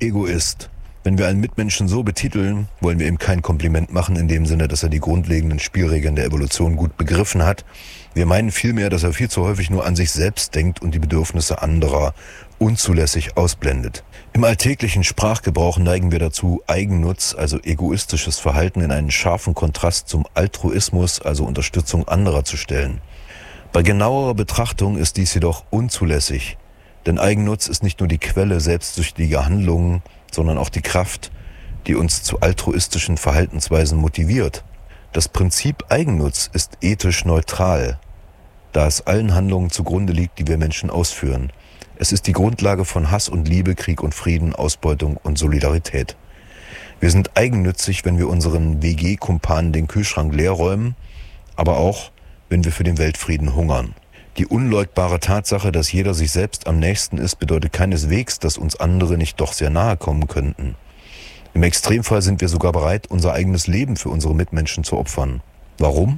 Egoist. Wenn wir einen Mitmenschen so betiteln, wollen wir ihm kein Kompliment machen in dem Sinne, dass er die grundlegenden Spielregeln der Evolution gut begriffen hat. Wir meinen vielmehr, dass er viel zu häufig nur an sich selbst denkt und die Bedürfnisse anderer unzulässig ausblendet. Im alltäglichen Sprachgebrauch neigen wir dazu, Eigennutz, also egoistisches Verhalten, in einen scharfen Kontrast zum Altruismus, also Unterstützung anderer, zu stellen. Bei genauerer Betrachtung ist dies jedoch unzulässig, denn Eigennutz ist nicht nur die Quelle selbstsüchtiger Handlungen, sondern auch die Kraft, die uns zu altruistischen Verhaltensweisen motiviert. Das Prinzip Eigennutz ist ethisch neutral, da es allen Handlungen zugrunde liegt, die wir Menschen ausführen. Es ist die Grundlage von Hass und Liebe, Krieg und Frieden, Ausbeutung und Solidarität. Wir sind eigennützig, wenn wir unseren WG-Kumpanen den Kühlschrank leer räumen, aber auch, wenn wir für den Weltfrieden hungern. Die unleugbare Tatsache, dass jeder sich selbst am nächsten ist, bedeutet keineswegs, dass uns andere nicht doch sehr nahe kommen könnten. Im Extremfall sind wir sogar bereit, unser eigenes Leben für unsere Mitmenschen zu opfern. Warum?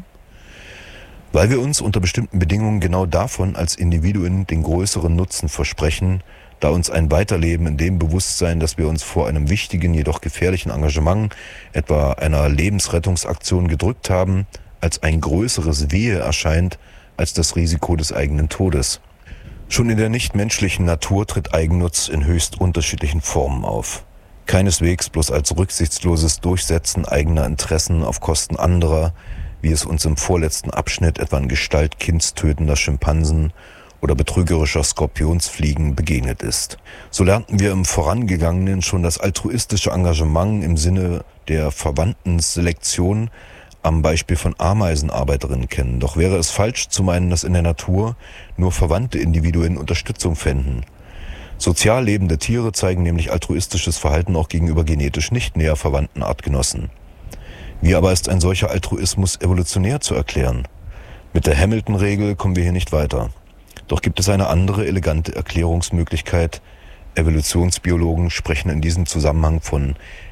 Weil wir uns unter bestimmten Bedingungen genau davon als Individuen den größeren Nutzen versprechen, da uns ein Weiterleben in dem Bewusstsein, dass wir uns vor einem wichtigen, jedoch gefährlichen Engagement, etwa einer Lebensrettungsaktion, gedrückt haben, als ein größeres Wehe erscheint, als das Risiko des eigenen Todes. Schon in der nichtmenschlichen Natur tritt Eigennutz in höchst unterschiedlichen Formen auf. Keineswegs bloß als rücksichtsloses Durchsetzen eigener Interessen auf Kosten anderer, wie es uns im vorletzten Abschnitt etwa in Gestalt kindstötender Schimpansen oder betrügerischer Skorpionsfliegen begegnet ist. So lernten wir im Vorangegangenen schon das altruistische Engagement im Sinne der Verwandtenselektion am Beispiel von Ameisenarbeiterinnen kennen. Doch wäre es falsch zu meinen, dass in der Natur nur verwandte Individuen Unterstützung fänden. Sozial lebende Tiere zeigen nämlich altruistisches Verhalten auch gegenüber genetisch nicht näher verwandten Artgenossen. Wie aber ist ein solcher Altruismus evolutionär zu erklären? Mit der Hamilton-Regel kommen wir hier nicht weiter. Doch gibt es eine andere elegante Erklärungsmöglichkeit. Evolutionsbiologen sprechen in diesem Zusammenhang von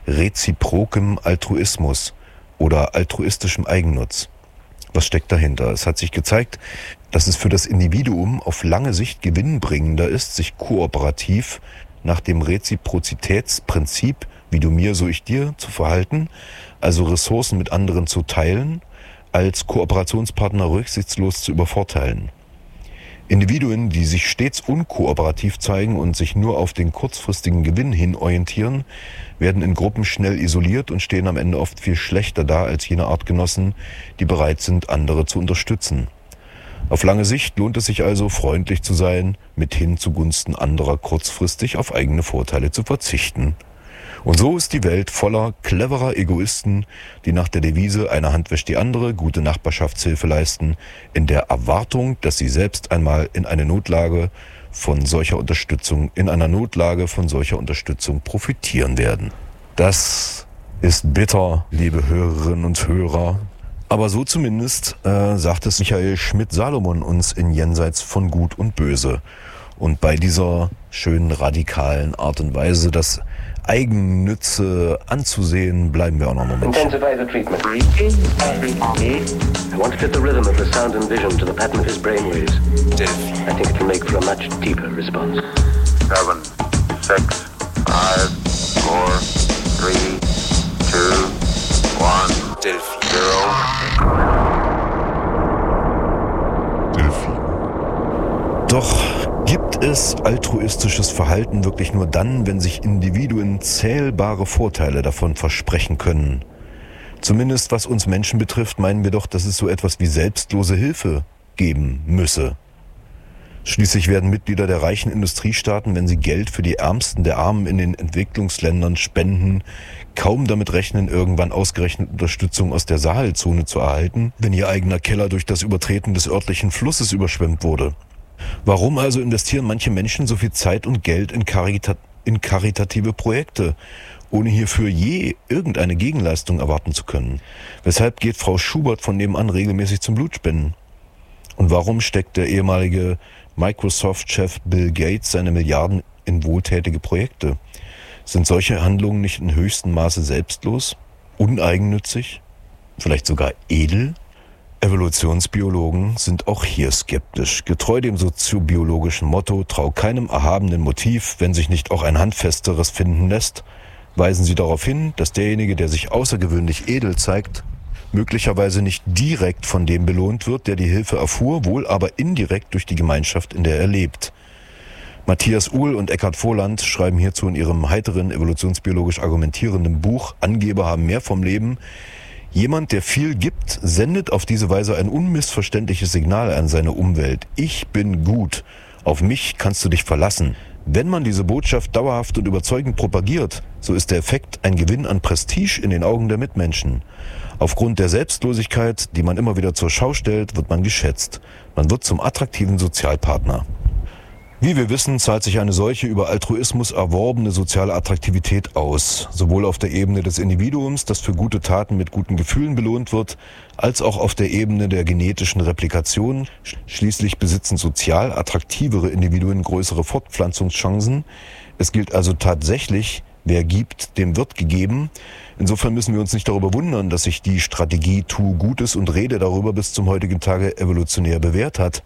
reziprokem Altruismus oder altruistischem Eigennutz. Was steckt dahinter? Es hat sich gezeigt, dass es für das Individuum auf lange Sicht gewinnbringender ist, sich kooperativ nach dem Reziprozitätsprinzip, wie du mir, so ich dir, zu verhalten, also Ressourcen mit anderen zu teilen, als Kooperationspartner rücksichtslos zu übervorteilen. Individuen, die sich stets unkooperativ zeigen und sich nur auf den kurzfristigen Gewinn hin orientieren, werden in Gruppen schnell isoliert und stehen am Ende oft viel schlechter da als jene Artgenossen, die bereit sind, andere zu unterstützen. Auf lange Sicht lohnt es sich also, freundlich zu sein, mithin zugunsten anderer kurzfristig auf eigene Vorteile zu verzichten. Und so ist die Welt voller cleverer Egoisten, die nach der Devise "eine Hand wäscht die andere" gute Nachbarschaftshilfe leisten, in der Erwartung, dass sie selbst einmal in einer Notlage von solcher Unterstützung profitieren werden. Das ist bitter, liebe Hörerinnen und Hörer. Aber so zumindest sagt es Michael Schmidt-Salomon uns in Jenseits von Gut und Böse. Und bei dieser schönen radikalen Art und Weise, das Eigennütze anzusehen, bleiben wir auch noch einen Moment. Intensify the treatment. I want to fit the rhythm of the sound and vision to the pattern of his brainwaves. I think it can make for a much deeper response. 7, 6, 5, 4, 3, 2, 1, 0. Doch gibt es altruistisches Verhalten wirklich nur dann, wenn sich Individuen zählbare Vorteile davon versprechen können? Zumindest was uns Menschen betrifft, meinen wir doch, dass es so etwas wie selbstlose Hilfe geben müsse. Schließlich werden Mitglieder der reichen Industriestaaten, wenn sie Geld für die Ärmsten der Armen in den Entwicklungsländern spenden, kaum damit rechnen, irgendwann ausgerechnet Unterstützung aus der Sahelzone zu erhalten, wenn ihr eigener Keller durch das Übertreten des örtlichen Flusses überschwemmt wurde. Warum also investieren manche Menschen so viel Zeit und Geld in karitative Projekte, ohne hierfür je irgendeine Gegenleistung erwarten zu können? Weshalb geht Frau Schubert von nebenan regelmäßig zum Blutspenden? Und warum steckt der ehemalige Microsoft-Chef Bill Gates seine Milliarden in wohltätige Projekte? Sind solche Handlungen nicht in höchstem Maße selbstlos, uneigennützig, vielleicht sogar edel? Evolutionsbiologen sind auch hier skeptisch. Getreu dem soziobiologischen Motto, trau keinem erhabenen Motiv, wenn sich nicht auch ein handfesteres finden lässt, weisen sie darauf hin, dass derjenige, der sich außergewöhnlich edel zeigt, möglicherweise nicht direkt von dem belohnt wird, der die Hilfe erfuhr, wohl aber indirekt durch die Gemeinschaft, in der er lebt. Matthias Uhl und Eckhard Voland schreiben hierzu in ihrem heiteren, evolutionsbiologisch argumentierenden Buch Angeber haben mehr vom Leben: Jemand, der viel gibt, sendet auf diese Weise ein unmissverständliches Signal an seine Umwelt. Ich bin gut. Auf mich kannst du dich verlassen. Wenn man diese Botschaft dauerhaft und überzeugend propagiert, so ist der Effekt ein Gewinn an Prestige in den Augen der Mitmenschen. Aufgrund der Selbstlosigkeit, die man immer wieder zur Schau stellt, wird man geschätzt. Man wird zum attraktiven Sozialpartner. Wie wir wissen, zahlt sich eine solche über Altruismus erworbene soziale Attraktivität aus, sowohl auf der Ebene des Individuums, das für gute Taten mit guten Gefühlen belohnt wird, als auch auf der Ebene der genetischen Replikation. Schließlich besitzen sozial attraktivere Individuen größere Fortpflanzungschancen. Es gilt also tatsächlich, wer gibt, dem wird gegeben. Insofern müssen wir uns nicht darüber wundern, dass sich die Strategie Tu Gutes und rede darüber bis zum heutigen Tage evolutionär bewährt hat.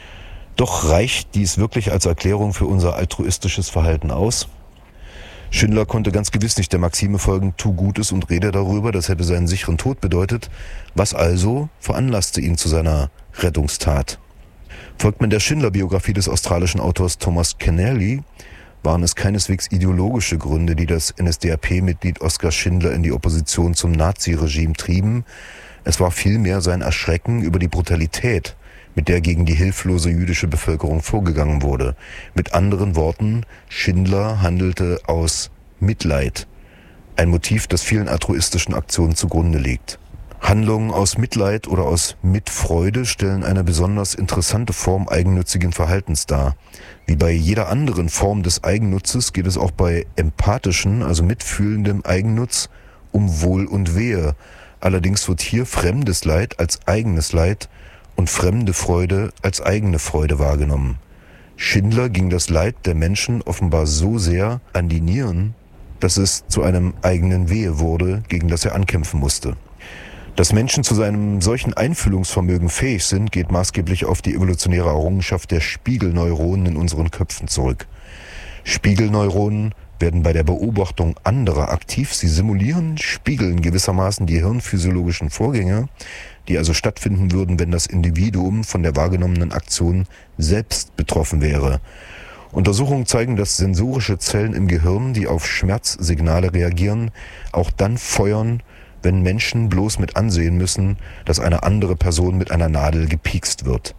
Doch reicht dies wirklich als Erklärung für unser altruistisches Verhalten aus? Schindler konnte ganz gewiss nicht der Maxime folgen, tu Gutes und rede darüber, das hätte seinen sicheren Tod bedeutet. Was also veranlasste ihn zu seiner Rettungstat? Folgt man der Schindler-Biografie des australischen Autors Thomas Keneally, waren es keineswegs ideologische Gründe, die das NSDAP-Mitglied Oskar Schindler in die Opposition zum Naziregime trieben. Es war vielmehr sein Erschrecken über die Brutalität, mit der gegen die hilflose jüdische Bevölkerung vorgegangen wurde. Mit anderen Worten, Schindler handelte aus Mitleid, ein Motiv, das vielen altruistischen Aktionen zugrunde liegt. Handlungen aus Mitleid oder aus Mitfreude stellen eine besonders interessante Form eigennützigen Verhaltens dar. Wie bei jeder anderen Form des Eigennutzes geht es auch bei empathischen, also mitfühlendem Eigennutz um Wohl und Wehe. Allerdings wird hier fremdes Leid als eigenes Leid und fremde Freude als eigene Freude wahrgenommen. Schindler ging das Leid der Menschen offenbar so sehr an die Nieren, dass es zu einem eigenen Wehe wurde, gegen das er ankämpfen musste. Dass Menschen zu seinem solchen Einfühlungsvermögen fähig sind, geht maßgeblich auf die evolutionäre Errungenschaft der Spiegelneuronen in unseren Köpfen zurück. Spiegelneuronen werden bei der Beobachtung anderer aktiv. Sie simulieren, spiegeln gewissermaßen die hirnphysiologischen Vorgänge, die also stattfinden würden, wenn das Individuum von der wahrgenommenen Aktion selbst betroffen wäre. Untersuchungen zeigen, dass sensorische Zellen im Gehirn, die auf Schmerzsignale reagieren, auch dann feuern, wenn Menschen bloß mit ansehen müssen, dass eine andere Person mit einer Nadel gepiekst wird.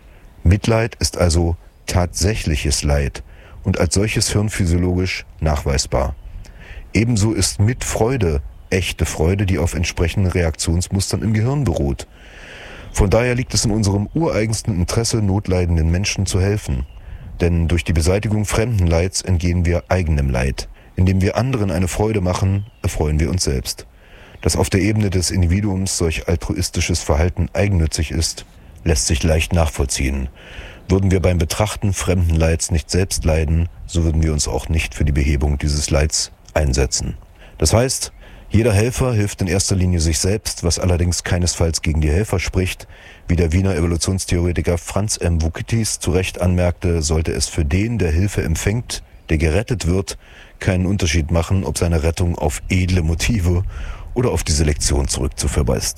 Mitleid ist also tatsächliches Leid und als solches hirnphysiologisch nachweisbar. Ebenso ist Mitfreude echte Freude, die auf entsprechenden Reaktionsmustern im Gehirn beruht. Von daher liegt es in unserem ureigensten Interesse, notleidenden Menschen zu helfen. Denn durch die Beseitigung fremden Leids entgehen wir eigenem Leid. Indem wir anderen eine Freude machen, erfreuen wir uns selbst. Dass auf der Ebene des Individuums solch altruistisches Verhalten eigennützig ist, lässt sich leicht nachvollziehen. Würden wir beim Betrachten fremden Leids nicht selbst leiden, so würden wir uns auch nicht für die Behebung dieses Leids einsetzen. Das heißt, jeder Helfer hilft in erster Linie sich selbst, was allerdings keinesfalls gegen die Helfer spricht. Wie der Wiener Evolutionstheoretiker Franz M. Vukitis zu Recht anmerkte, sollte es für den, der Hilfe empfängt, der gerettet wird, keinen Unterschied machen, ob seine Rettung auf edle Motive oder auf die Selektion zurückzuführbar ist.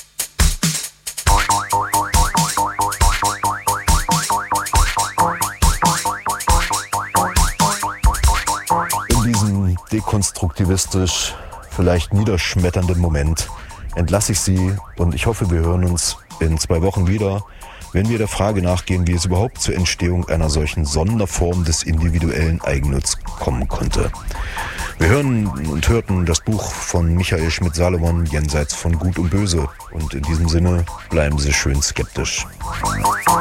In diesem dekonstruktivistisch vielleicht niederschmetternden Moment entlasse ich Sie und ich hoffe, wir hören uns in 2 Wochen wieder, wenn wir der Frage nachgehen, wie es überhaupt zur Entstehung einer solchen Sonderform des individuellen Eigennutz kommen konnte. Wir hören und hörten das Buch von Michael Schmidt-Salomon, Jenseits von Gut und Böse. Und in diesem Sinne bleiben Sie schön skeptisch.